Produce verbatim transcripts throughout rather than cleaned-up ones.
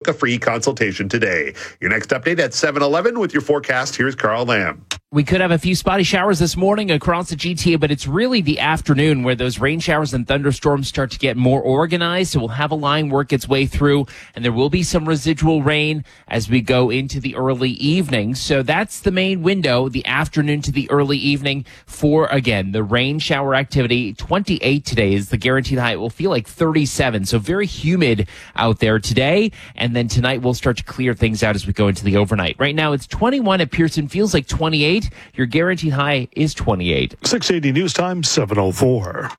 Book a free consultation today. Your next update at seven eleven with your forecast. Here's Carl Lamb. We could have a few spotty showers this morning across the G T A, but it's really the afternoon where those rain showers and thunderstorms start to get more organized. So we'll have a line work its way through, and there will be some residual rain as we go into the early evening. So that's the main window, the afternoon to the early evening for, again, the rain shower activity. twenty-eight today is the guaranteed high. It will feel like thirty-seven. So very humid out there today. And then tonight we'll start to clear things out as we go into the overnight. Right now it's twenty-one at Pearson, feels like twenty-eight. Your guaranteed high is twenty-eight. six eighty News Time, seven oh four.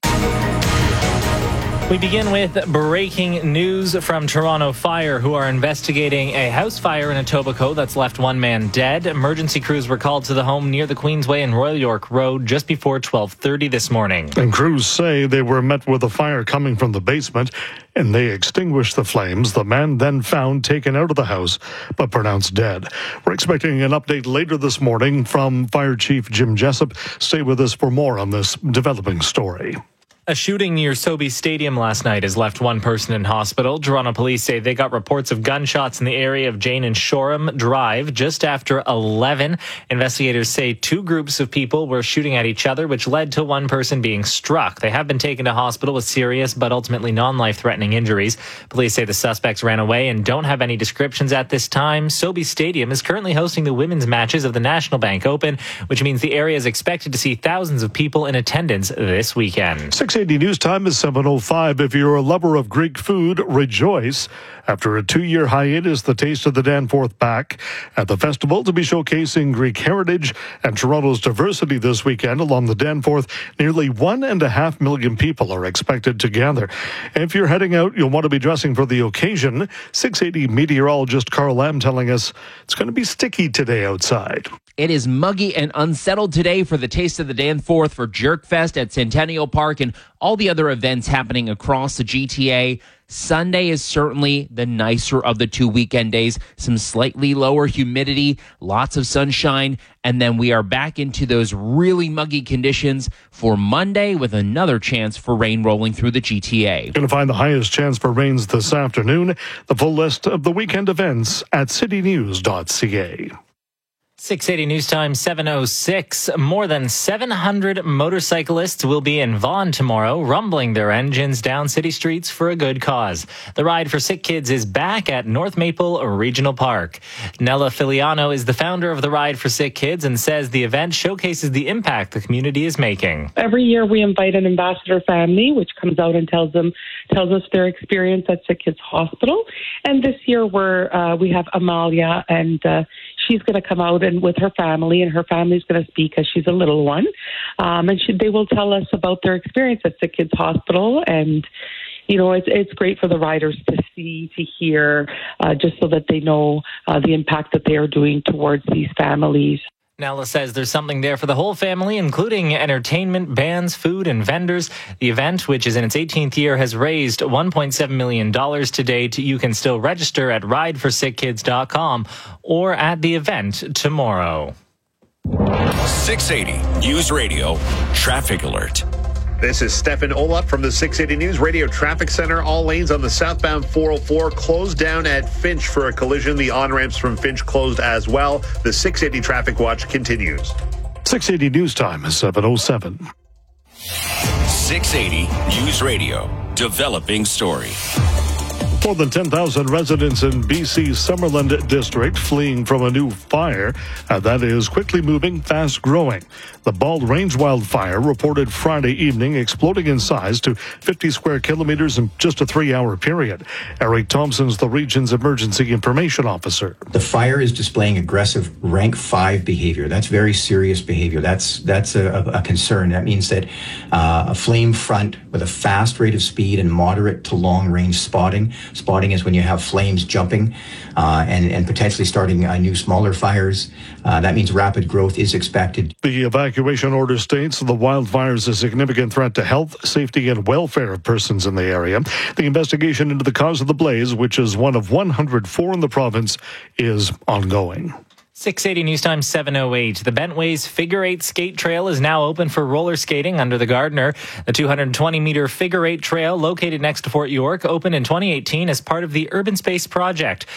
We begin with breaking news from Toronto Fire, who are investigating a house fire in Etobicoke that's left one man dead. Emergency crews were called to the home near the Queensway and Royal York Road just before twelve thirty this morning. And crews say they were met with a fire coming from the basement, and they extinguished the flames. The man then found taken out of the house, but pronounced dead. We're expecting an update later this morning from Fire Chief Jim Jessup. Stay with us for more on this developing story. A shooting near Sobeys Stadium last night has left one person in hospital. Toronto police say they got reports of gunshots in the area of Jane and Shoreham Drive just after eleven. Investigators say two groups of people were shooting at each other, which led to one person being struck. They have been taken to hospital with serious but ultimately non-life-threatening injuries. Police say the suspects ran away and don't have any descriptions at this time. Sobeys Stadium is currently hosting the women's matches of the National Bank Open, which means the area is expected to see thousands of people in attendance this weekend. six eighty News Time is seven oh five. If you're a lover of Greek food, rejoice. After a two-year hiatus, the Taste of the Danforth back at the festival to be showcasing Greek heritage and Toronto's diversity this weekend along the Danforth. Nearly one and a half million people are expected to gather. If you're heading out, you'll want to be dressing for the occasion. six eighty meteorologist Carl Lamb telling us it's going to be sticky today outside. It is muggy and unsettled today for the Taste of the Danforth, for Jerkfest at Centennial Park, and all the other events happening across the G T A. Sunday is certainly the nicer of the two weekend days. Some slightly lower humidity, lots of sunshine, and then we are back into those really muggy conditions for Monday with another chance for rain rolling through the G T A. Going to find the highest chance for rains this afternoon. The full list of the weekend events at city news dot c a. six eighty News Time, seven oh six. More than seven hundred motorcyclists will be in Vaughan tomorrow, rumbling their engines down city streets for a good cause. The Ride for Sick Kids is back at North Maple Regional Park. Nella Filiano is the founder of the Ride for Sick Kids and says the event showcases the impact the community is making. Every year we invite an ambassador family, which comes out and tells them, tells us their experience at Sick Kids Hospital. And this year we're, uh, we have Amalia, and uh, she's going to come out and with her family, and her family's going to speak as she's a little one. Um, and she, they will tell us about their experience at Sick Kids Hospital. And, you know, it's it's great for the riders to see, to hear, uh, just so that they know uh, the impact that they are doing towards these families. Nella says there's something there for the whole family, including entertainment, bands, food, and vendors. The event, which is in its eighteenth year, has raised one point seven million dollars to date. You can still register at ride for sick kids dot com or at the event tomorrow. six eighty News Radio Traffic Alert. This is Stefan Olaf from the six eighty News Radio Traffic Center. All lanes on the southbound four oh four closed down at Finch for a collision. The on-ramps from Finch closed as well. The six eighty Traffic Watch continues. six eighty News Time is seven oh seven. six eighty News Radio Developing Story. More than ten thousand residents in B C's Summerland district fleeing from a new fire uh, that is quickly moving, fast growing. The Bald Range wildfire reported Friday evening exploding in size to fifty square kilometers in just a three-hour period. Eric Thompson's the region's emergency information officer. The fire is displaying aggressive rank five behavior. That's very serious behavior. That's that's a, a concern. That means that uh, a flame front with a fast rate of speed and moderate to long-range spotting. Spotting is when you have flames jumping uh, and, and potentially starting uh, new smaller fires. Uh, that means rapid growth is expected. The evacuation order states the wildfire is a significant threat to health, safety, and welfare of persons in the area. The investigation into the cause of the blaze, which is one of one hundred four in the province, is ongoing. six eighty News Time, seven oh eight. The Bentways Figure Eight Skate Trail is now open for roller skating under the Gardiner. The two hundred twenty meter Figure Eight Trail, located next to Fort York, opened in twenty eighteen as part of the Urban Space Project.